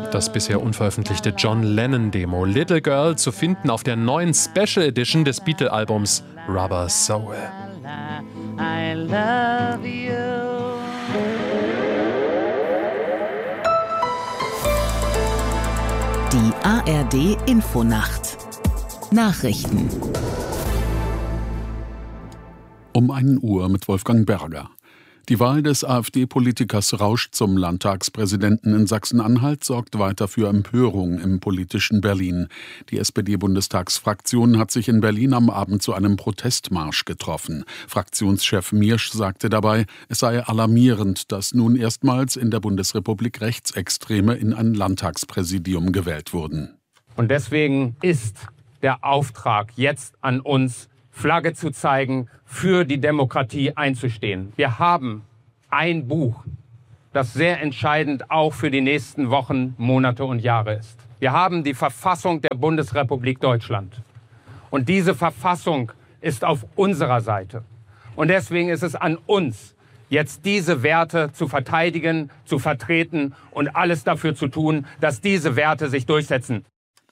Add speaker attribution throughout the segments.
Speaker 1: Das bisher unveröffentlichte John Lennon-Demo Little Girl zu finden auf der neuen Special Edition des Beatle-Albums Rubber Soul. I love you.
Speaker 2: Die ARD Infonacht. Nachrichten.
Speaker 3: Um 1 Uhr mit Wolfgang Berger. Die Wahl des AfD-Politikers Rausch zum Landtagspräsidenten in Sachsen-Anhalt sorgt weiter für Empörung im politischen Berlin. Die SPD-Bundestagsfraktion hat sich in Berlin am Abend zu einem Protestmarsch getroffen. Fraktionschef Miersch sagte dabei, es sei alarmierend, dass nun erstmals in der Bundesrepublik Rechtsextreme in ein Landtagspräsidium gewählt wurden.
Speaker 4: Und deswegen ist der Auftrag jetzt an uns, Flagge zu zeigen, für die Demokratie einzustehen. Wir haben ein Buch, das sehr entscheidend auch für die nächsten Wochen, Monate und Jahre ist. Wir haben die Verfassung der Bundesrepublik Deutschland. Und diese Verfassung ist auf unserer Seite. Und deswegen ist es an uns, jetzt diese Werte zu verteidigen, zu vertreten und alles dafür zu tun, dass diese Werte sich durchsetzen.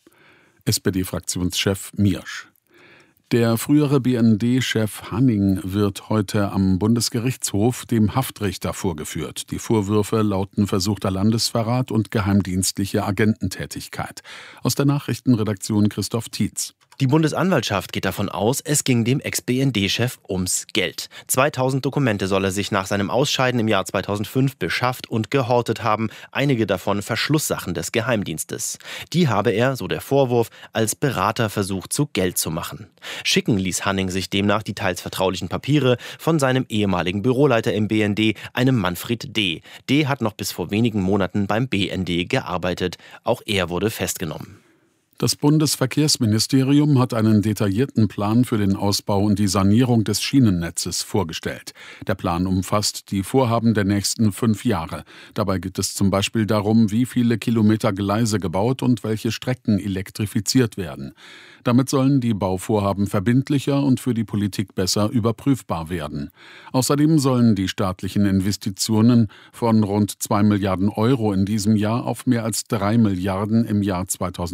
Speaker 3: SPD-Fraktionschef Miersch. Der frühere BND-Chef Hanning wird heute am Bundesgerichtshof dem Haftrichter vorgeführt. Die Vorwürfe lauten versuchter Landesverrat und geheimdienstliche Agententätigkeit. Aus der Nachrichtenredaktion Christoph Tietz.
Speaker 5: Die Bundesanwaltschaft geht davon aus, es ging dem Ex-BND-Chef ums Geld. 2000 Dokumente soll er sich nach seinem Ausscheiden im Jahr 2005 beschafft und gehortet haben, einige davon Verschlusssachen des Geheimdienstes. Die habe er, so der Vorwurf, als Berater versucht, zu Geld zu machen. Schicken ließ Hanning sich demnach die teils vertraulichen Papiere von seinem ehemaligen Büroleiter im BND, einem Manfred D. D. hat noch bis vor wenigen Monaten beim BND gearbeitet. Auch er wurde festgenommen.
Speaker 3: Das Bundesverkehrsministerium hat einen detaillierten Plan für den Ausbau und die Sanierung des Schienennetzes vorgestellt. Der Plan umfasst die Vorhaben der nächsten 5 Jahre. Dabei geht es zum Beispiel darum, wie viele Kilometer Gleise gebaut und welche Strecken elektrifiziert werden. Damit sollen die Bauvorhaben verbindlicher und für die Politik besser überprüfbar werden. Außerdem sollen die staatlichen Investitionen von rund 2 Milliarden Euro in diesem Jahr auf mehr als 3 Milliarden im Jahr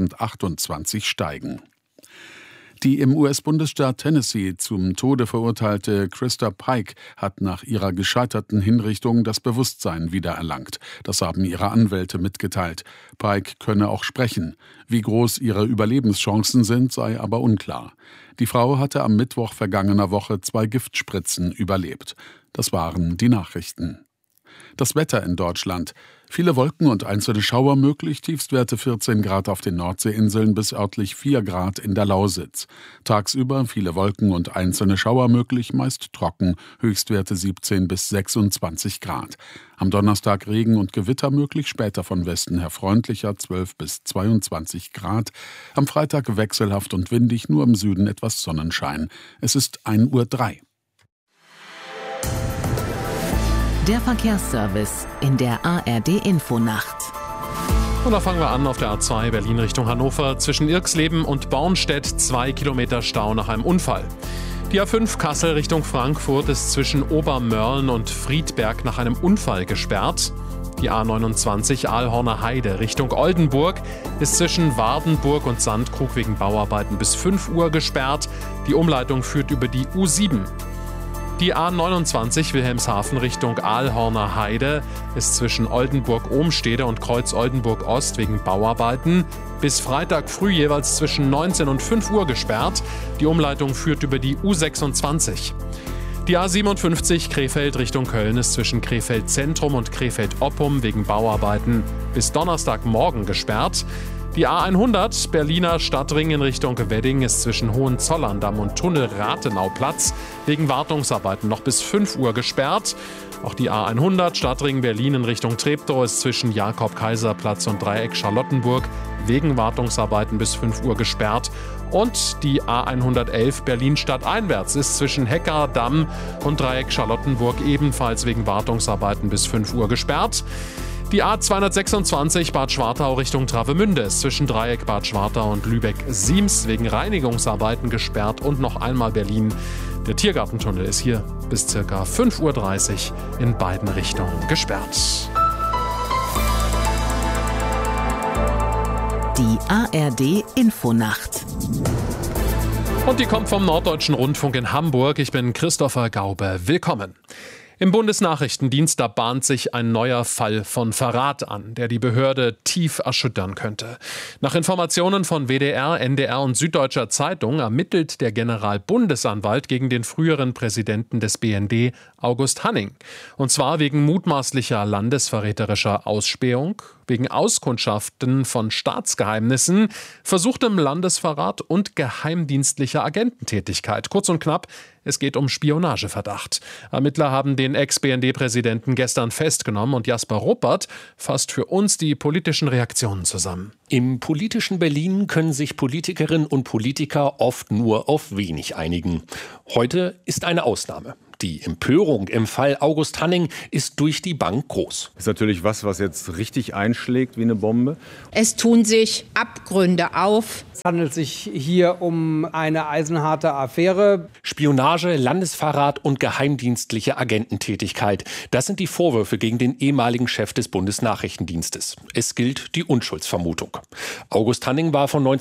Speaker 3: 2028 steigen. Die im US-Bundesstaat Tennessee zum Tode verurteilte Krista Pike hat nach ihrer gescheiterten Hinrichtung das Bewusstsein wiedererlangt. Das haben ihre Anwälte mitgeteilt. Pike könne auch sprechen. Wie groß ihre Überlebenschancen sind, sei aber unklar. Die Frau hatte am Mittwoch vergangener Woche 2 Giftspritzen überlebt. Das waren die Nachrichten. Das Wetter in Deutschland. Viele Wolken und einzelne Schauer möglich, Tiefstwerte 14 Grad auf den Nordseeinseln bis örtlich 4 Grad in der Lausitz. Tagsüber viele Wolken und einzelne Schauer möglich, meist trocken, Höchstwerte 17 bis 26 Grad. Am Donnerstag Regen und Gewitter möglich, später von Westen her freundlicher, 12 bis 22 Grad. Am Freitag wechselhaft und windig, nur im Süden etwas Sonnenschein. Es ist 1:03 Uhr.
Speaker 2: Der Verkehrsservice in der ARD Infonacht.
Speaker 1: Und da fangen wir an auf der A2 Berlin Richtung Hannover. Zwischen Irxleben und Bornstedt 2 Kilometer Stau nach einem Unfall. Die A5 Kassel Richtung Frankfurt ist zwischen Obermörlen und Friedberg nach einem Unfall gesperrt. Die A29 Aalhorner Heide Richtung Oldenburg ist zwischen Wardenburg und Sandkrug wegen Bauarbeiten bis 5 Uhr gesperrt. Die Umleitung führt über die U7. Die A29 Wilhelmshaven Richtung Aalhorner Heide ist zwischen Oldenburg-Ohmstede und Kreuz-Oldenburg-Ost wegen Bauarbeiten bis Freitag früh jeweils zwischen 19 und 5 Uhr gesperrt. Die Umleitung führt über die U26. Die A57 Krefeld Richtung Köln ist zwischen Krefeld Zentrum und Krefeld Oppum wegen Bauarbeiten bis Donnerstagmorgen gesperrt. Die A100 Berliner Stadtring in Richtung Wedding ist zwischen Hohenzollern-Damm und Tunnel-Rathenauplatz wegen Wartungsarbeiten noch bis 5 Uhr gesperrt. Auch die A100 Stadtring Berlin in Richtung Treptow ist zwischen Jakob-Kaiser-Platz und Dreieck Charlottenburg wegen Wartungsarbeiten bis 5 Uhr gesperrt. Und die A111 Berlin stadteinwärts ist zwischen Heckerdamm und Dreieck Charlottenburg ebenfalls wegen Wartungsarbeiten bis 5 Uhr gesperrt. Die A226 Bad Schwartau Richtung Travemünde ist zwischen Dreieck Bad Schwartau und Lübeck-Siems wegen Reinigungsarbeiten gesperrt und noch einmal Berlin. Der Tiergartentunnel ist hier bis ca. 5:30 Uhr in beiden Richtungen gesperrt.
Speaker 2: Die ARD Infonacht.
Speaker 1: Und die kommt vom Norddeutschen Rundfunk in Hamburg. Ich bin Christopher Gaube. Willkommen. Im Bundesnachrichtendienst, da bahnt sich ein neuer Fall von Verrat an, der die Behörde tief erschüttern könnte. Nach Informationen von WDR, NDR und Süddeutscher Zeitung ermittelt der Generalbundesanwalt gegen den früheren Präsidenten des BND, August Hanning. Und zwar wegen mutmaßlicher landesverräterischer Ausspähung, wegen Auskundschaften von Staatsgeheimnissen, versuchtem Landesverrat und geheimdienstlicher Agententätigkeit. Kurz und knapp, es geht um Spionageverdacht. Ermittler haben den Ex-BND-Präsidenten gestern festgenommen und Jasper Ruppert fasst für uns die politischen Reaktionen zusammen.
Speaker 6: Im politischen Berlin können sich Politikerinnen und Politiker oft nur auf wenig einigen. Heute ist eine Ausnahme. Die Empörung im Fall August Hanning ist durch die Bank groß.
Speaker 7: Das ist natürlich was jetzt richtig einschlägt wie eine Bombe.
Speaker 8: Es tun sich Abgründe auf.
Speaker 9: Es handelt sich hier um eine eisenharte Affäre.
Speaker 6: Spionage, Landesverrat und geheimdienstliche Agententätigkeit. Das sind die Vorwürfe gegen den ehemaligen Chef des Bundesnachrichtendienstes. Es gilt die Unschuldsvermutung. August Hanning war von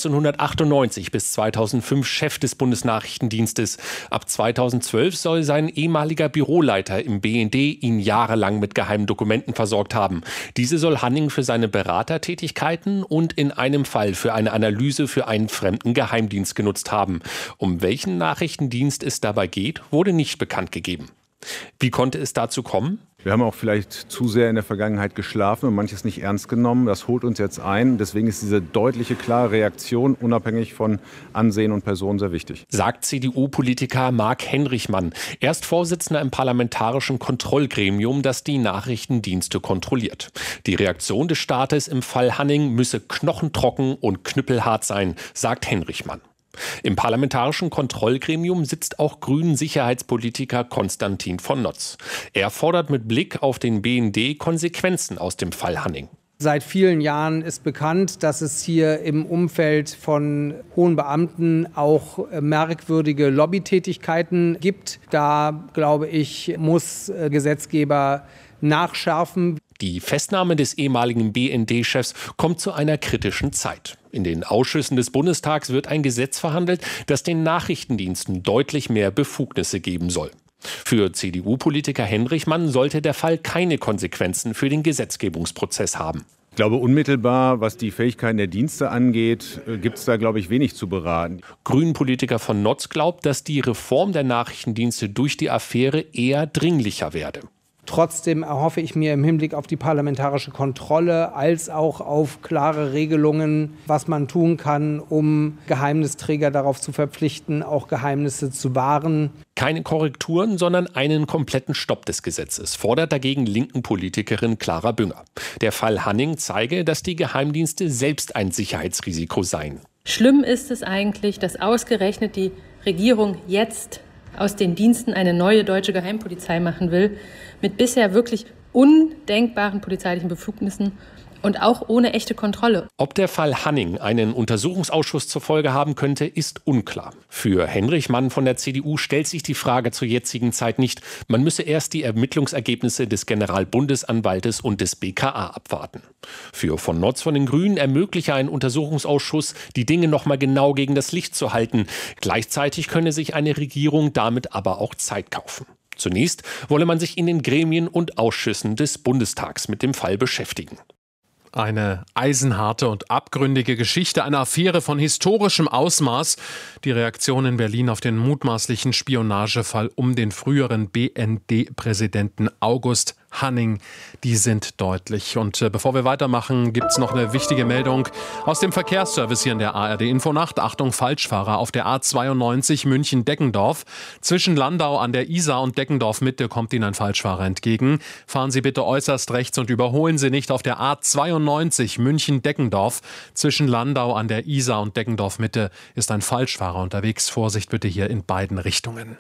Speaker 6: 1998 bis 2005 Chef des Bundesnachrichtendienstes. Ab 2012 soll sein ehemaliger Büroleiter im BND ihn jahrelang mit geheimen Dokumenten versorgt haben. Diese soll Hanning für seine Beratertätigkeiten und in einem Fall für eine Analyse für einen fremden Geheimdienst genutzt haben. Um welchen Nachrichtendienst es dabei geht, wurde nicht bekannt gegeben. Wie konnte es dazu kommen?
Speaker 7: Wir haben auch vielleicht zu sehr in der Vergangenheit geschlafen und manches nicht ernst genommen. Das holt uns jetzt ein. Deswegen ist diese deutliche, klare Reaktion unabhängig von Ansehen und Person sehr wichtig.
Speaker 6: Sagt CDU-Politiker Marc Henrichmann. Er ist Vorsitzender im Parlamentarischen Kontrollgremium, das die Nachrichtendienste kontrolliert. Die Reaktion des Staates im Fall Hanning müsse knochentrocken und knüppelhart sein, sagt Henrichmann. Im Parlamentarischen Kontrollgremium sitzt auch Grünen-Sicherheitspolitiker Konstantin von Notz. Er fordert mit Blick auf den BND Konsequenzen aus dem Fall Hanning.
Speaker 9: Seit vielen Jahren ist bekannt, dass es hier im Umfeld von hohen Beamten auch merkwürdige Lobbytätigkeiten gibt. Da, glaube ich, muss Gesetzgeber nachschärfen.
Speaker 6: Die Festnahme des ehemaligen BND-Chefs kommt zu einer kritischen Zeit. In den Ausschüssen des Bundestags wird ein Gesetz verhandelt, das den Nachrichtendiensten deutlich mehr Befugnisse geben soll. Für CDU-Politiker Henrichmann sollte der Fall keine Konsequenzen für den Gesetzgebungsprozess haben.
Speaker 7: Ich glaube, unmittelbar, was die Fähigkeiten der Dienste angeht, gibt es da, glaube ich, wenig zu beraten.
Speaker 6: Grünen-Politiker von Notz glaubt, dass die Reform der Nachrichtendienste durch die Affäre eher dringlicher werde.
Speaker 9: Trotzdem erhoffe ich mir im Hinblick auf die parlamentarische Kontrolle als auch auf klare Regelungen, was man tun kann, um Geheimnisträger darauf zu verpflichten, auch Geheimnisse zu wahren.
Speaker 6: Keine Korrekturen, sondern einen kompletten Stopp des Gesetzes, fordert dagegen linken Politikerin Clara Bünger. Der Fall Hanning zeige, dass die Geheimdienste selbst ein Sicherheitsrisiko seien.
Speaker 10: Schlimm ist es eigentlich, dass ausgerechnet die Regierung jetzt aus den Diensten eine neue deutsche Geheimpolizei machen will, mit bisher wirklich undenkbaren polizeilichen Befugnissen und auch ohne echte Kontrolle.
Speaker 6: Ob der Fall Hanning einen Untersuchungsausschuss zur Folge haben könnte, ist unklar. Für Henrichmann von der CDU stellt sich die Frage zur jetzigen Zeit nicht. Man müsse erst die Ermittlungsergebnisse des Generalbundesanwaltes und des BKA abwarten. Für von Notz von den Grünen ermögliche ein Untersuchungsausschuss, die Dinge noch mal genau gegen das Licht zu halten. Gleichzeitig könne sich eine Regierung damit aber auch Zeit kaufen. Zunächst wolle man sich in den Gremien und Ausschüssen des Bundestags mit dem Fall beschäftigen.
Speaker 1: Eine eisenharte und abgründige Geschichte, eine Affäre von historischem Ausmaß. Die Reaktion in Berlin auf den mutmaßlichen Spionagefall um den früheren BND-Präsidenten August Hanning, die sind deutlich. Und bevor wir weitermachen, gibt es noch eine wichtige Meldung aus dem Verkehrsservice hier in der ARD Infonacht. Achtung, Falschfahrer auf der A92 München-Deggendorf. Zwischen Landau an der Isar und Deggendorf-Mitte kommt Ihnen ein Falschfahrer entgegen. Fahren Sie bitte äußerst rechts und überholen Sie nicht auf der A92 München-Deggendorf. Zwischen Landau an der Isar und Deggendorf-Mitte ist ein Falschfahrer unterwegs. Vorsicht bitte hier in beiden Richtungen.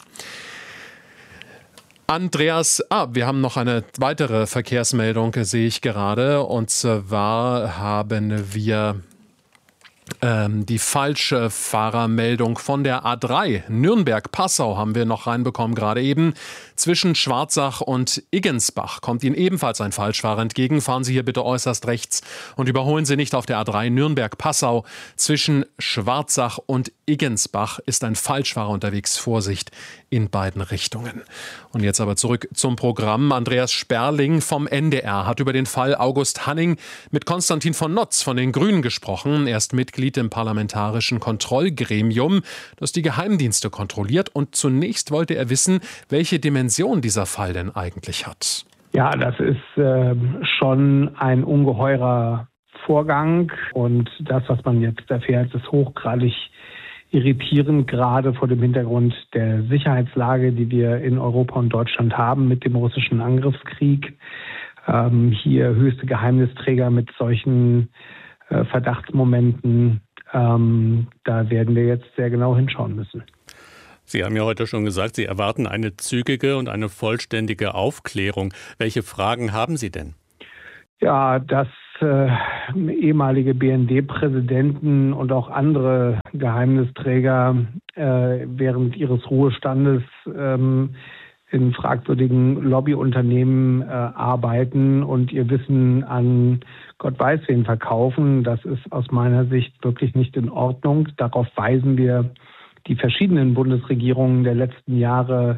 Speaker 1: Andreas, wir haben noch eine weitere Verkehrsmeldung, sehe ich gerade. Und zwar haben wir Die falsche Fahrermeldung von der A3 Nürnberg-Passau haben wir noch reinbekommen gerade eben. Zwischen Schwarzach und Iggensbach kommt Ihnen ebenfalls ein Falschfahrer entgegen. Fahren Sie hier bitte äußerst rechts und überholen Sie nicht auf der A3 Nürnberg-Passau. Zwischen Schwarzach und Iggensbach ist ein Falschfahrer unterwegs. Vorsicht in beiden Richtungen. Und jetzt aber zurück zum Programm. Andreas Sperling vom NDR hat über den Fall August Hanning mit Konstantin von Notz von den Grünen gesprochen. Er ist Mitglied im Parlamentarischen Kontrollgremium, das die Geheimdienste kontrolliert. Und zunächst wollte er wissen, welche Dimension dieser Fall denn eigentlich hat.
Speaker 11: Ja, das ist schon ein ungeheurer Vorgang. Und das, was man jetzt erfährt, ist hochgradig irritierend, gerade vor dem Hintergrund der Sicherheitslage, die wir in Europa und Deutschland haben mit dem russischen Angriffskrieg. Hier höchste Geheimnisträger mit solchen Verdachtsmomenten. Da werden wir jetzt sehr genau hinschauen müssen.
Speaker 12: Sie haben ja heute schon gesagt, Sie erwarten eine zügige und eine vollständige Aufklärung. Welche Fragen haben Sie denn?
Speaker 11: Ja, dass ehemalige BND-Präsidenten und auch andere Geheimnisträger während ihres Ruhestandes in fragwürdigen Lobbyunternehmen arbeiten und ihr Wissen an Gott weiß wen verkaufen. Das ist aus meiner Sicht wirklich nicht in Ordnung. Darauf weisen wir die verschiedenen Bundesregierungen der letzten Jahre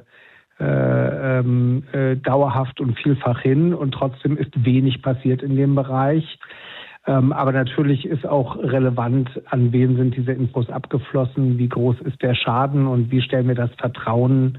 Speaker 11: dauerhaft und vielfach hin. Und trotzdem ist wenig passiert in dem Bereich. Aber natürlich ist auch relevant, an wen sind diese Infos abgeflossen, wie groß ist der Schaden und wie stellen wir das Vertrauen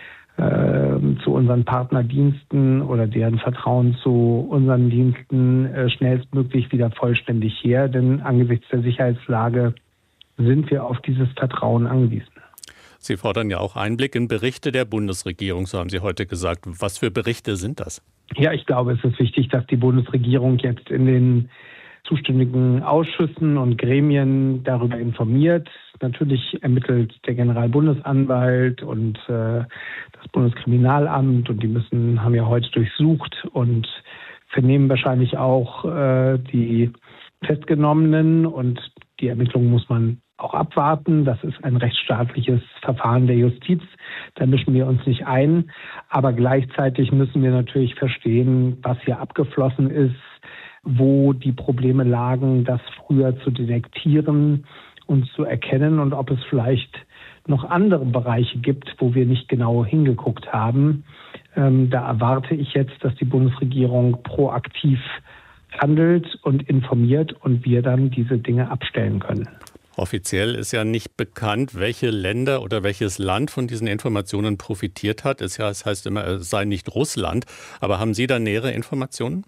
Speaker 11: zu unseren Partnerdiensten oder deren Vertrauen zu unseren Diensten schnellstmöglich wieder vollständig her. Denn angesichts der Sicherheitslage sind wir auf dieses Vertrauen angewiesen.
Speaker 12: Sie fordern ja auch Einblick in Berichte der Bundesregierung, so haben Sie heute gesagt. Was für Berichte sind das?
Speaker 11: Ja, ich glaube, es ist wichtig, dass die Bundesregierung jetzt in den zuständigen Ausschüssen und Gremien darüber informiert. Natürlich ermittelt der Generalbundesanwalt und das Bundeskriminalamt und die haben ja heute durchsucht und vernehmen wahrscheinlich auch die Festgenommenen und die Ermittlungen muss man auch abwarten. Das ist ein rechtsstaatliches Verfahren der Justiz. Da mischen wir uns nicht ein. Aber gleichzeitig müssen wir natürlich verstehen, was hier abgeflossen ist, wo die Probleme lagen, das früher zu detektieren und zu erkennen und ob es vielleicht noch andere Bereiche gibt, wo wir nicht genau hingeguckt haben. Da erwarte ich jetzt, dass die Bundesregierung proaktiv handelt und informiert und wir dann diese Dinge abstellen können.
Speaker 12: Offiziell ist ja nicht bekannt, welche Länder oder welches Land von diesen Informationen profitiert hat. Es heißt immer, es sei nicht Russland. Aber haben Sie da nähere Informationen?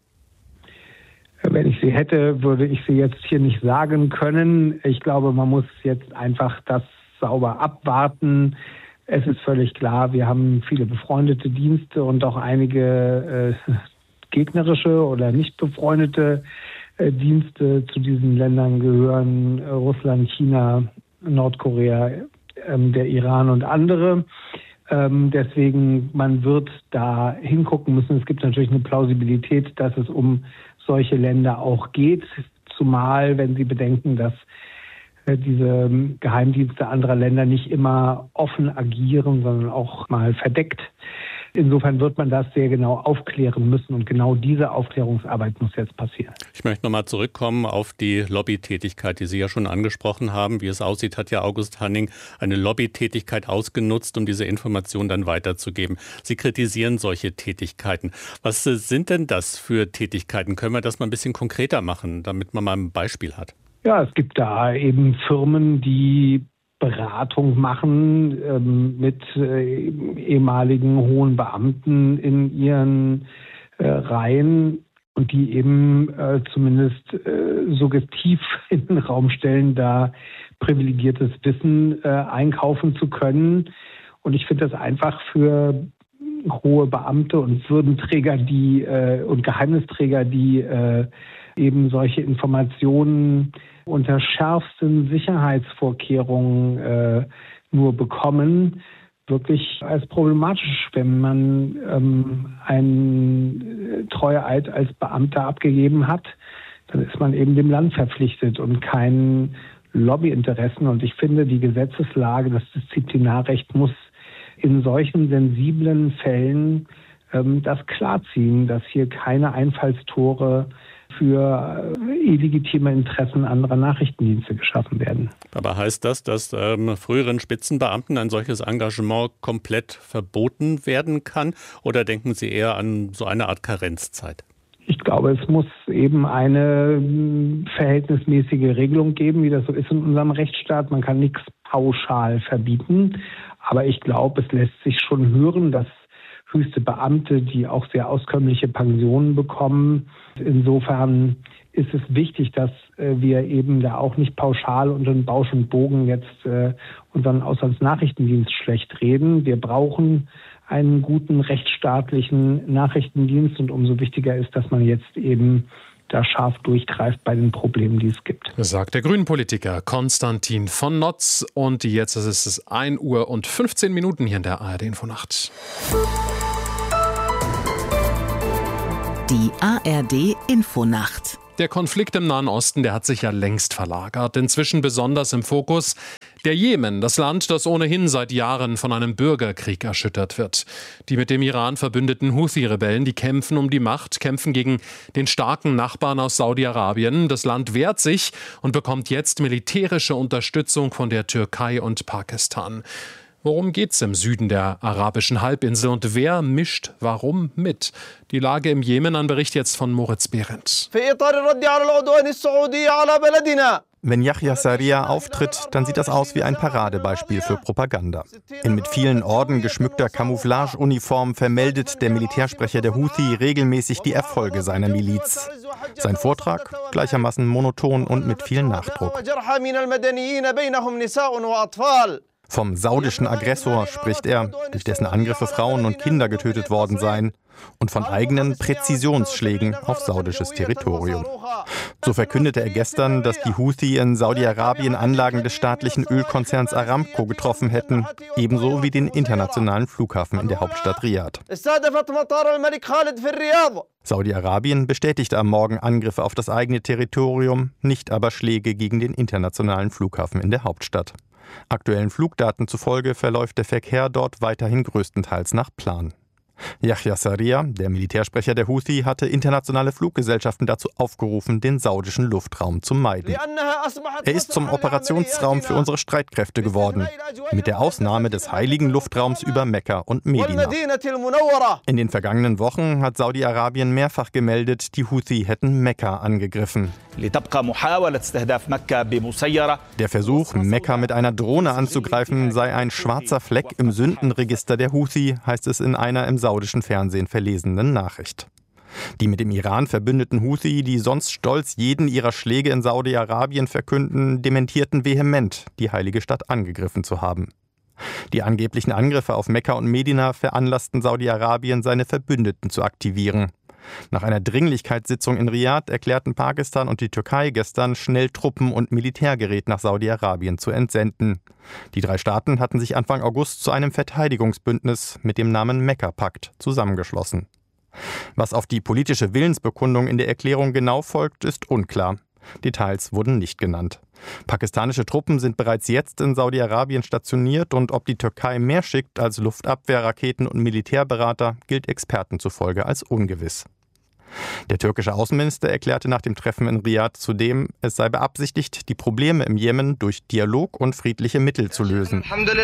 Speaker 11: Wenn ich sie hätte, würde ich sie jetzt hier nicht sagen können. Ich glaube, man muss jetzt einfach das sauber abwarten. Es ist völlig klar, wir haben viele befreundete Dienste und auch einige gegnerische oder nicht befreundete Dienste. Zu diesen Ländern gehören Russland, China, Nordkorea, der Iran und andere. Deswegen, man wird da hingucken müssen. Es gibt natürlich eine Plausibilität, dass es um solche Länder auch geht, zumal wenn Sie bedenken, dass diese Geheimdienste anderer Länder nicht immer offen agieren, sondern auch mal verdeckt. Insofern wird man das sehr genau aufklären müssen und genau diese Aufklärungsarbeit muss jetzt passieren.
Speaker 12: Ich möchte nochmal zurückkommen auf die Lobbytätigkeit, die Sie ja schon angesprochen haben. Wie es aussieht, hat ja August Hanning eine Lobbytätigkeit ausgenutzt, um diese Information dann weiterzugeben. Sie kritisieren solche Tätigkeiten. Was sind denn das für Tätigkeiten? Können wir das mal ein bisschen konkreter machen, damit man mal ein Beispiel hat?
Speaker 11: Ja, es gibt da eben Firmen, die Beratung machen mit ehemaligen hohen Beamten in ihren Reihen und die eben zumindest suggestiv in den Raum stellen, da privilegiertes Wissen einkaufen zu können. Und ich finde das einfach für hohe Beamte und Würdenträger, und Geheimnisträger, die eben solche Informationen unter schärfsten Sicherheitsvorkehrungen nur bekommen, wirklich als problematisch, wenn man einen Treueeid als Beamter abgegeben hat, dann ist man eben dem Land verpflichtet und keinen Lobbyinteressen. Und ich finde, die Gesetzeslage, das Disziplinarrecht muss in solchen sensiblen Fällen das klarziehen, dass hier keine Einfallstore für illegitime Interessen anderer Nachrichtendienste geschaffen werden.
Speaker 12: Aber heißt das, dass früheren Spitzenbeamten ein solches Engagement komplett verboten werden kann? Oder denken Sie eher an so eine Art Karenzzeit?
Speaker 11: Ich glaube, es muss eben eine verhältnismäßige Regelung geben, wie das so ist in unserem Rechtsstaat. Man kann nichts pauschal verbieten. Aber ich glaube, es lässt sich schon hören, dass höchste Beamte, die auch sehr auskömmliche Pensionen bekommen. Insofern ist es wichtig, dass wir eben da auch nicht pauschal unter den Bausch und Bogen jetzt unseren Auslandsnachrichtendienst schlecht reden. Wir brauchen einen guten rechtsstaatlichen Nachrichtendienst und umso wichtiger ist, dass man jetzt eben da scharf durchgreift bei den Problemen, die es gibt.
Speaker 1: Sagt der Grünen-Politiker Konstantin von Notz. Und jetzt ist es 1 Uhr und 15 Minuten hier in der ARD Infonacht.
Speaker 2: Die ARD Infonacht.
Speaker 1: Der Konflikt im Nahen Osten, der hat sich ja längst verlagert. Inzwischen besonders im Fokus der Jemen, das Land, das ohnehin seit Jahren von einem Bürgerkrieg erschüttert wird. Die mit dem Iran verbündeten Houthi-Rebellen, die kämpfen um die Macht, kämpfen gegen den starken Nachbarn aus Saudi-Arabien. Das Land wehrt sich und bekommt jetzt militärische Unterstützung von der Türkei und Pakistan. Worum geht's im Süden der arabischen Halbinsel und wer mischt warum mit? Die Lage im Jemen, ein Bericht jetzt von Moritz Behrendt.
Speaker 13: Wenn Yahya Sarriya auftritt, dann sieht das aus wie ein Paradebeispiel für Propaganda. In mit vielen Orden geschmückter Camouflageuniform vermeldet der Militärsprecher der Houthi regelmäßig die Erfolge seiner Miliz. Sein Vortrag gleichermaßen monoton und mit viel Nachdruck. Vom saudischen Aggressor spricht er, durch dessen Angriffe Frauen und Kinder getötet worden seien, und von eigenen Präzisionsschlägen auf saudisches Territorium. So verkündete er gestern, dass die Houthi in Saudi-Arabien Anlagen des staatlichen Ölkonzerns Aramco getroffen hätten, ebenso wie den internationalen Flughafen in der Hauptstadt Riyadh. Saudi-Arabien bestätigte am Morgen Angriffe auf das eigene Territorium, nicht aber Schläge gegen den internationalen Flughafen in der Hauptstadt. Aktuellen Flugdaten zufolge verläuft der Verkehr dort weiterhin größtenteils nach Plan. Yahya Sarriya, der Militärsprecher der Houthi, hatte internationale Fluggesellschaften dazu aufgerufen, den saudischen Luftraum zu meiden. Er ist zum Operationsraum für unsere Streitkräfte geworden, mit der Ausnahme des heiligen Luftraums über Mekka und Medina. In den vergangenen Wochen hat Saudi-Arabien mehrfach gemeldet, die Houthi hätten Mekka angegriffen. Der Versuch, Mekka mit einer Drohne anzugreifen, sei ein schwarzer Fleck im Sündenregister der Houthi, heißt es in einer im saudischen Fernsehen verlesenen Nachricht. Die mit dem Iran verbündeten Houthi, die sonst stolz jeden ihrer Schläge in Saudi-Arabien verkünden, dementierten vehement, die heilige Stadt angegriffen zu haben. Die angeblichen Angriffe auf Mekka und Medina veranlassten Saudi-Arabien, seine Verbündeten zu aktivieren. Nach einer Dringlichkeitssitzung in Riyadh erklärten Pakistan und die Türkei gestern, schnell Truppen und Militärgerät nach Saudi-Arabien zu entsenden. Die 3 Staaten hatten sich Anfang August zu einem Verteidigungsbündnis mit dem Namen Mekka-Pakt zusammengeschlossen. Was auf die politische Willensbekundung in der Erklärung genau folgt, ist unklar. Details wurden nicht genannt. Pakistanische Truppen sind bereits jetzt in Saudi-Arabien stationiert und ob die Türkei mehr schickt als Luftabwehrraketen und Militärberater, gilt Experten zufolge als ungewiss. Der türkische Außenminister erklärte nach dem Treffen in Riyadh zudem, es sei beabsichtigt, die Probleme im Jemen durch Dialog und friedliche Mittel zu lösen.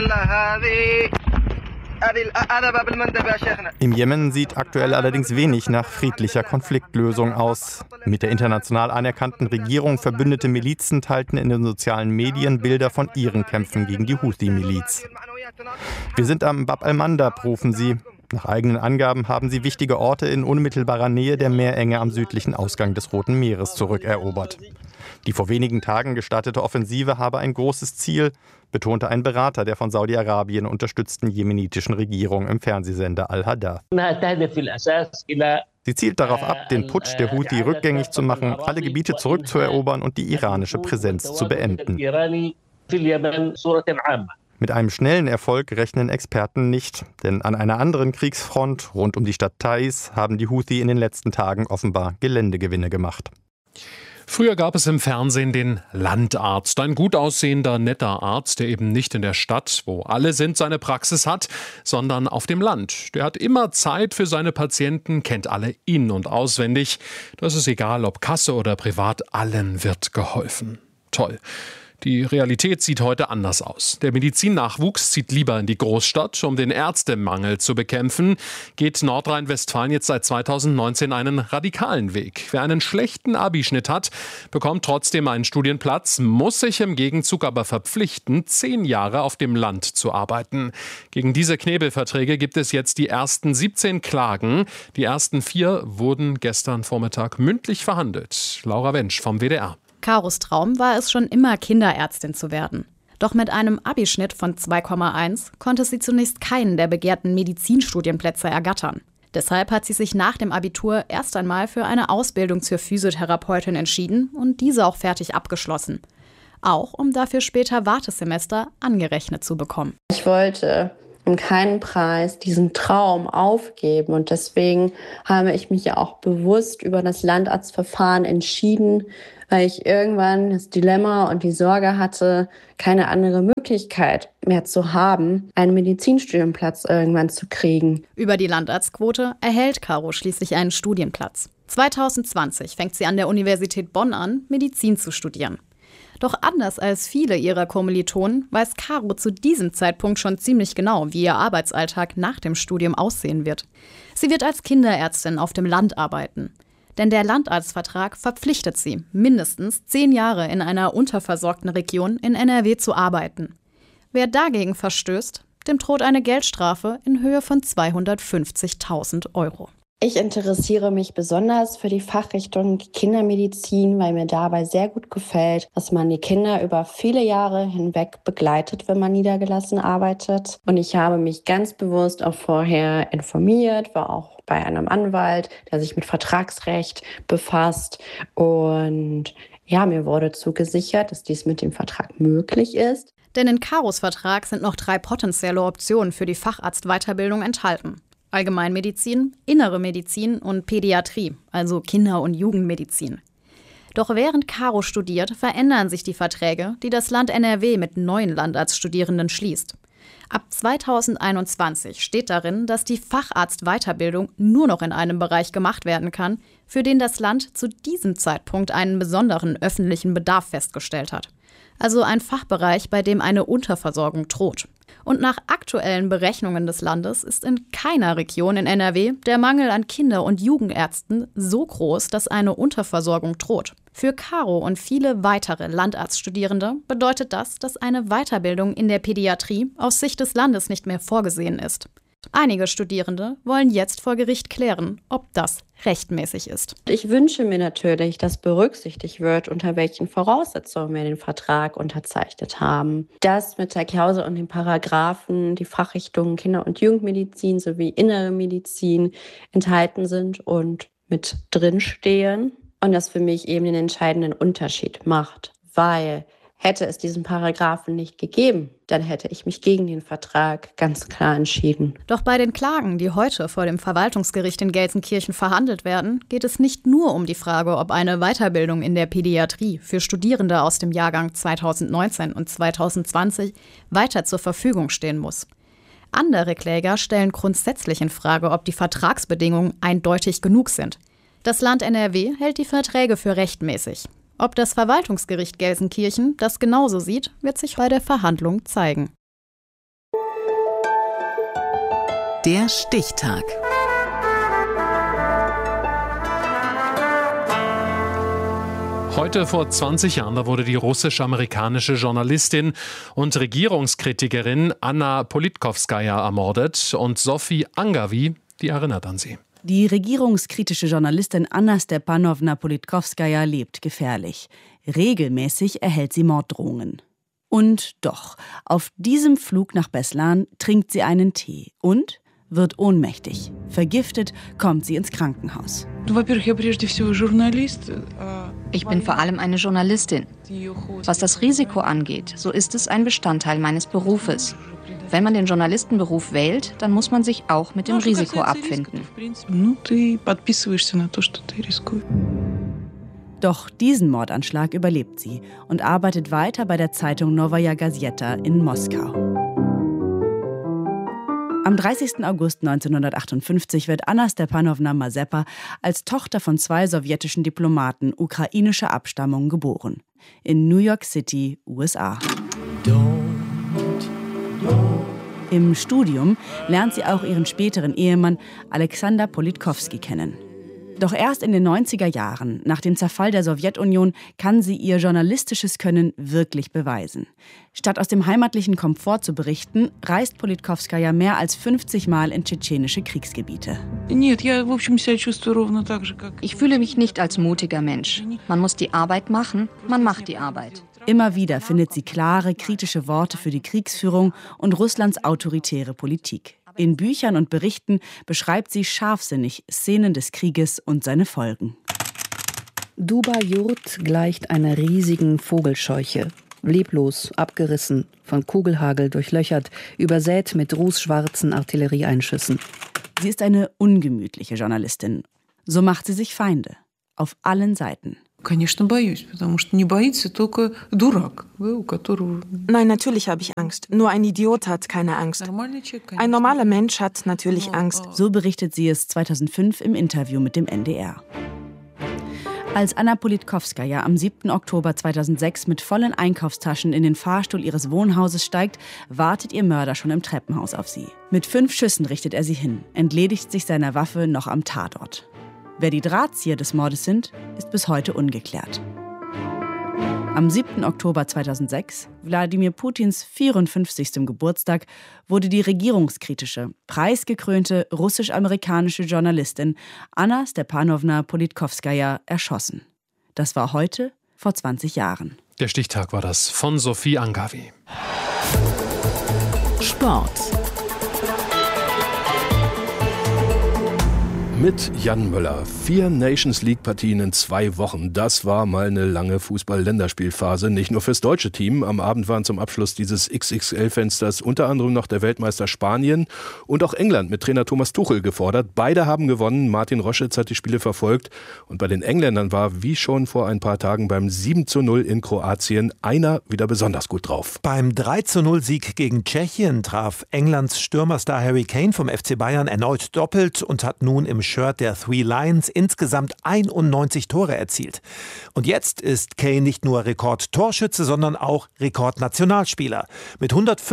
Speaker 13: Im Jemen sieht aktuell allerdings wenig nach friedlicher Konfliktlösung aus. Mit der international anerkannten Regierung verbündete Milizen teilten in den sozialen Medien Bilder von ihren Kämpfen gegen die Houthi-Miliz. Wir sind am Bab al-Mandab, rufen sie. Nach eigenen Angaben haben sie wichtige Orte in unmittelbarer Nähe der Meerenge am südlichen Ausgang des Roten Meeres zurückerobert. Die vor wenigen Tagen gestartete Offensive habe ein großes Ziel, betonte ein Berater der von Saudi-Arabien unterstützten jemenitischen Regierung im Fernsehsender Al-Hadath. Sie zielt darauf ab, den Putsch der Houthi rückgängig zu machen, alle Gebiete zurückzuerobern und die iranische Präsenz zu beenden. Mit einem schnellen Erfolg rechnen Experten nicht, denn an einer anderen Kriegsfront rund um die Stadt Taiz haben die Houthi in den letzten Tagen offenbar Geländegewinne gemacht.
Speaker 1: Früher gab es im Fernsehen den Landarzt, ein gut aussehender, netter Arzt, der eben nicht in der Stadt, wo alle sind, seine Praxis hat, sondern auf dem Land. Der hat immer Zeit für seine Patienten, kennt alle in- und auswendig. Das ist egal, ob Kasse oder privat, allen wird geholfen. Toll. Die Realität sieht heute anders aus. Der Medizinnachwuchs zieht lieber in die Großstadt, um den Ärztemangel zu bekämpfen. Geht Nordrhein-Westfalen jetzt seit 2019 einen radikalen Weg. Wer einen schlechten Abischnitt hat, bekommt trotzdem einen Studienplatz, muss sich im Gegenzug aber verpflichten, 10 Jahre auf dem Land zu arbeiten. Gegen diese Knebelverträge gibt es jetzt die ersten 17 Klagen. Die ersten 4 wurden gestern Vormittag mündlich verhandelt. Laura Wensch vom WDR.
Speaker 14: Karos Traum war es schon immer, Kinderärztin zu werden. Doch mit einem Abischnitt von 2,1 konnte sie zunächst keinen der begehrten Medizinstudienplätze ergattern. Deshalb hat sie sich nach dem Abitur erst einmal für eine Ausbildung zur Physiotherapeutin entschieden und diese auch fertig abgeschlossen. Auch um dafür später Wartesemester angerechnet zu bekommen.
Speaker 15: Ich wollte um keinen Preis diesen Traum aufgeben und deswegen habe ich mich ja auch bewusst über das Landarztverfahren entschieden, weil ich irgendwann das Dilemma und die Sorge hatte, keine andere Möglichkeit mehr zu haben, einen Medizinstudienplatz irgendwann zu kriegen.
Speaker 14: Über die Landarztquote erhält Caro schließlich einen Studienplatz. 2020 fängt sie an der Universität Bonn an, Medizin zu studieren. Doch anders als viele ihrer Kommilitonen weiß Caro zu diesem Zeitpunkt schon ziemlich genau, wie ihr Arbeitsalltag nach dem Studium aussehen wird. Sie wird als Kinderärztin auf dem Land arbeiten. Denn der Landarztvertrag verpflichtet sie, mindestens 10 Jahre in einer unterversorgten Region in NRW zu arbeiten. Wer dagegen verstößt, dem droht eine Geldstrafe in Höhe von 250.000 €.
Speaker 15: Ich interessiere mich besonders für die Fachrichtung Kindermedizin, weil mir dabei sehr gut gefällt, dass man die Kinder über viele Jahre hinweg begleitet, wenn man niedergelassen arbeitet. Und ich habe mich ganz bewusst auch vorher informiert, war auch bei einem Anwalt, der sich mit Vertragsrecht befasst. Und ja, mir wurde zugesichert, dass dies mit dem Vertrag möglich ist.
Speaker 14: Denn in Caros Vertrag sind noch 3 potenzielle Optionen für die Facharztweiterbildung enthalten. Allgemeinmedizin, Innere Medizin und Pädiatrie, also Kinder- und Jugendmedizin. Doch während Caro studiert, verändern sich die Verträge, die das Land NRW mit neuen Landarztstudierenden schließt. Ab 2021 steht darin, dass die Facharztweiterbildung nur noch in einem Bereich gemacht werden kann, für den das Land zu diesem Zeitpunkt einen besonderen öffentlichen Bedarf festgestellt hat. Also ein Fachbereich, bei dem eine Unterversorgung droht. Und nach aktuellen Berechnungen des Landes ist in keiner Region in NRW der Mangel an Kinder- und Jugendärzten so groß, dass eine Unterversorgung droht. Für Caro und viele weitere Landarztstudierende bedeutet das, dass eine Weiterbildung in der Pädiatrie aus Sicht des Landes nicht mehr vorgesehen ist. Einige Studierende wollen jetzt vor Gericht klären, ob das rechtmäßig ist.
Speaker 15: Ich wünsche mir natürlich, dass berücksichtigt wird, unter welchen Voraussetzungen wir den Vertrag unterzeichnet haben. Dass mit der Klausel und den Paragraphen die Fachrichtungen Kinder- und Jugendmedizin sowie Innere Medizin enthalten sind und mit drinstehen. Und das für mich eben den entscheidenden Unterschied macht, weil hätte es diesen Paragraphen nicht gegeben, dann hätte ich mich gegen den Vertrag ganz klar entschieden.
Speaker 14: Doch bei den Klagen, die heute vor dem Verwaltungsgericht in Gelsenkirchen verhandelt werden, geht es nicht nur um die Frage, ob eine Weiterbildung in der Pädiatrie für Studierende aus dem Jahrgang 2019 und 2020 weiter zur Verfügung stehen muss. Andere Kläger stellen grundsätzlich in Frage, ob die Vertragsbedingungen eindeutig genug sind. Das Land NRW hält die Verträge für rechtmäßig. Ob das Verwaltungsgericht Gelsenkirchen das genauso sieht, wird sich bei der Verhandlung zeigen.
Speaker 2: Der Stichtag.
Speaker 1: Heute vor 20 Jahren, da wurde die russisch-amerikanische Journalistin und Regierungskritikerin Anna Politkovskaja ermordet und Sophie Angavi, die erinnert an sie.
Speaker 16: Die regierungskritische Journalistin Anna Stepanowna Politkovskaja lebt gefährlich. Regelmäßig erhält sie Morddrohungen. Und doch, auf diesem Flug nach Beslan trinkt sie einen Tee und wird ohnmächtig. Vergiftet kommt sie ins Krankenhaus.
Speaker 17: Ich bin vor allem eine Journalistin. Was das Risiko angeht, so ist es ein Bestandteil meines Berufes. Wenn man den Journalistenberuf wählt, dann muss man sich auch mit dem Risiko abfinden.
Speaker 16: Doch diesen Mordanschlag überlebt sie und arbeitet weiter bei der Zeitung Novaya Gazeta in Moskau. Am 30. August 1958 wird Anna Stepanowna Mazepa als Tochter von 2 sowjetischen Diplomaten ukrainischer Abstammung geboren. In New York City, USA. Im Studium lernt sie auch ihren späteren Ehemann Alexander Politkowski kennen. Doch erst in den 90er Jahren, nach dem Zerfall der Sowjetunion, kann sie ihr journalistisches Können wirklich beweisen. Statt aus dem heimatlichen Komfort zu berichten, reist Politkowskaja mehr als 50 Mal in tschetschenische Kriegsgebiete.
Speaker 17: Ich fühle mich nicht als mutiger Mensch. Man muss die Arbeit machen, man macht die Arbeit.
Speaker 16: Immer wieder findet sie klare, kritische Worte für die Kriegsführung und Russlands autoritäre Politik. In Büchern und Berichten beschreibt sie scharfsinnig Szenen des Krieges und seine Folgen.
Speaker 18: Duba-Jurt gleicht einer riesigen Vogelscheuche. Leblos, abgerissen, von Kugelhagel durchlöchert, übersät mit rußschwarzen Artillerieeinschüssen.
Speaker 16: Sie ist eine ungemütliche Journalistin. So macht sie sich Feinde. Auf allen Seiten.
Speaker 19: Nein, natürlich habe ich Angst. Nur ein Idiot hat keine Angst. Ein normaler Mensch hat natürlich Angst.
Speaker 16: So berichtet sie es 2005 im Interview mit dem NDR. Als Anna Politkowskaja am 7. Oktober 2006 mit vollen Einkaufstaschen in den Fahrstuhl ihres Wohnhauses steigt, wartet ihr Mörder schon im Treppenhaus auf sie. Mit 5 Schüssen richtet er sie hin, entledigt sich seiner Waffe noch am Tatort. Wer die Drahtzieher des Mordes sind, ist bis heute ungeklärt. Am 7. Oktober 2006, Wladimir Putins 54. Geburtstag, wurde die regierungskritische, preisgekrönte russisch-amerikanische Journalistin Anna Stepanowna Politkowskaja erschossen. Das war heute vor 20 Jahren.
Speaker 1: Der Stichtag war das von Sophie Angavi.
Speaker 2: Sport.
Speaker 20: Mit Jan Möller. 4 Nations-League-Partien in 2 Wochen. Das war mal eine lange Fußball-Länderspielphase. Nicht nur fürs deutsche Team. Am Abend waren zum Abschluss dieses XXL-Fensters unter anderem noch der Weltmeister Spanien und auch England mit Trainer Thomas Tuchel gefordert. Beide haben gewonnen. Martin Roschitz hat die Spiele verfolgt. Und bei den Engländern war, wie schon vor ein paar Tagen beim 7:0 in Kroatien, einer wieder besonders gut drauf.
Speaker 21: Beim 3:0-Sieg gegen Tschechien traf Englands Stürmerstar Harry Kane vom FC Bayern erneut doppelt und hat nun im Shirt der Three Lions insgesamt 91 Tore erzielt. Und jetzt ist Kane nicht nur Rekordtorschütze, sondern auch Rekordnationalspieler. Mit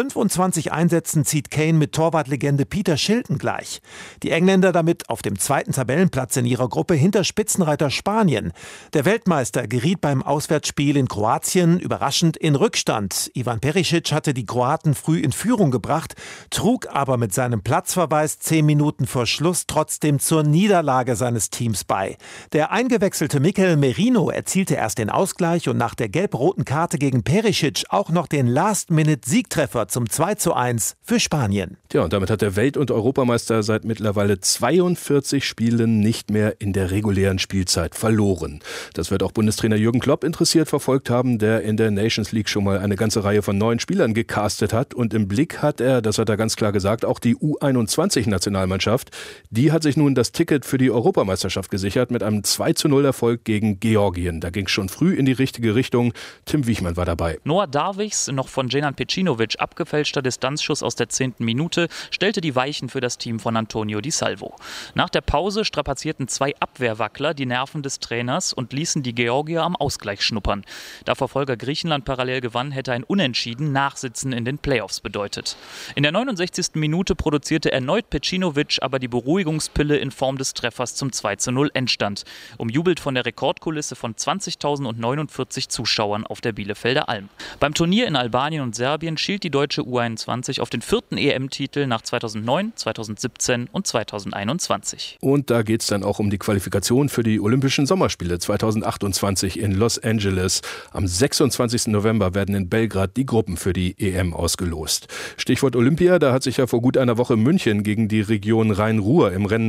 Speaker 21: 125 Einsätzen zieht Kane mit Torwartlegende Peter Shilton gleich. Die Engländer damit auf dem 2. Tabellenplatz in ihrer Gruppe hinter Spitzenreiter Spanien. Der Weltmeister geriet beim Auswärtsspiel in Kroatien überraschend in Rückstand. Ivan Perisic hatte die Kroaten früh in Führung gebracht, trug aber mit seinem Platzverweis 10 Minuten vor Schluss trotzdem zur Niederlage seines Teams bei. Der eingewechselte Mikel Merino erzielte erst den Ausgleich und nach der gelb-roten Karte gegen Perisic auch noch den Last-Minute-Siegtreffer zum 2:1 für Spanien.
Speaker 20: Tja, und damit hat der Welt- und Europameister seit mittlerweile 42 Spielen nicht mehr in der regulären Spielzeit verloren. Das wird auch Bundestrainer Jürgen Klopp interessiert verfolgt haben, der in der Nations League schon mal eine ganze Reihe von neuen Spielern gecastet hat. Und im Blick hat er, das hat er ganz klar gesagt, auch die U21-Nationalmannschaft. Die hat sich nun das Ticket für die Europameisterschaft gesichert mit einem 2:0-Erfolg gegen Georgien. Da ging es schon früh in die richtige Richtung. Tim Wiechmann war dabei.
Speaker 22: Noah Darwichs, noch von Dženan Pecinovic abgefälschter Distanzschuss aus der 10. Minute, stellte die Weichen für das Team von Antonio Di Salvo. Nach der Pause strapazierten 2 Abwehrwackler die Nerven des Trainers und ließen die Georgier am Ausgleich schnuppern. Da Verfolger Griechenland parallel gewann, hätte ein Unentschieden Nachsitzen in den Playoffs bedeutet. In der 69. Minute produzierte erneut Pecinovic aber die Beruhigungspille in Form des Treffers zum 2:0 Endstand, umjubelt von der Rekordkulisse von 20.049 Zuschauern auf der Bielefelder Alm. Beim Turnier in Albanien und Serbien schielt die deutsche U21 auf den 4. EM-Titel nach 2009, 2017 und 2021.
Speaker 20: Und da geht es dann auch um die Qualifikation für die Olympischen Sommerspiele 2028 in Los Angeles. Am 26. November werden in Belgrad die Gruppen für die EM ausgelost. Stichwort Olympia, da hat sich ja vor gut einer Woche München gegen die Region Rhein-Ruhr im Rennen um die deutsche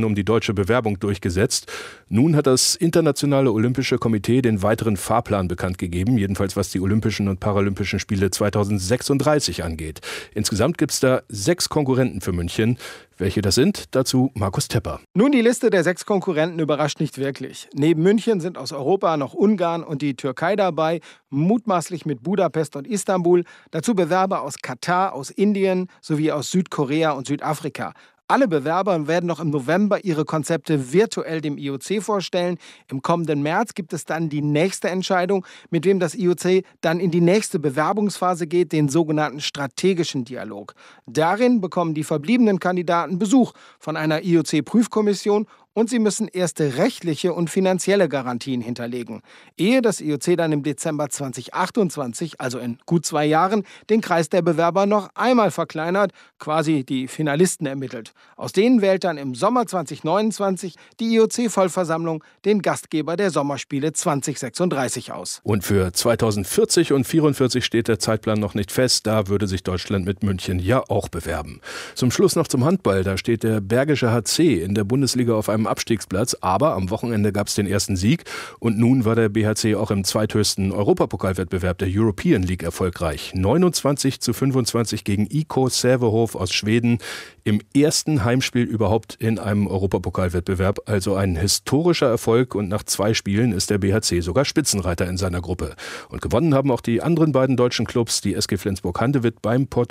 Speaker 20: deutsche Bewerbung durchgesetzt. Nun hat das Internationale Olympische Komitee den weiteren Fahrplan bekannt gegeben, jedenfalls was die Olympischen und Paralympischen Spiele 2036 angeht. Insgesamt gibt es da 6 Konkurrenten für München. Welche das sind, dazu Markus Tepper.
Speaker 4: Nun, die Liste der 6 Konkurrenten überrascht nicht wirklich. Neben München sind aus Europa noch Ungarn und die Türkei dabei, mutmaßlich mit Budapest und Istanbul. Dazu Bewerber aus Katar, aus Indien sowie aus Südkorea und Südafrika. Alle Bewerber werden noch im November ihre Konzepte virtuell dem IOC vorstellen. Im kommenden März gibt es dann die nächste Entscheidung, mit wem das IOC dann in die nächste Bewerbungsphase geht, den sogenannten strategischen Dialog. Darin bekommen die verbliebenen Kandidaten Besuch von einer IOC-Prüfkommission und sie müssen erste rechtliche und finanzielle Garantien hinterlegen, ehe das IOC dann im Dezember 2028, also in gut 2 Jahren, den Kreis der Bewerber noch einmal verkleinert, quasi die Finalisten ermittelt. Aus denen wählt dann im Sommer 2029 die IOC-Vollversammlung den Gastgeber der Sommerspiele 2036 aus.
Speaker 20: Und für 2040 und 2044 steht der Zeitplan noch nicht fest. Da würde sich Deutschland mit München ja auch bewerben. Zum Schluss noch zum Handball. Da steht der Bergische HC in der Bundesliga auf einem Abstiegsplatz, aber am Wochenende gab es den ersten Sieg und nun war der BHC auch im zweithöchsten Europapokalwettbewerb der European League erfolgreich. 29:25 gegen IK Sävehof aus Schweden im ersten Heimspiel überhaupt in einem Europapokalwettbewerb, also ein historischer Erfolg und nach 2 Spielen ist der BHC sogar Spitzenreiter in seiner Gruppe. Und gewonnen haben auch die anderen beiden deutschen Clubs, die SG Flensburg-Handewitt beim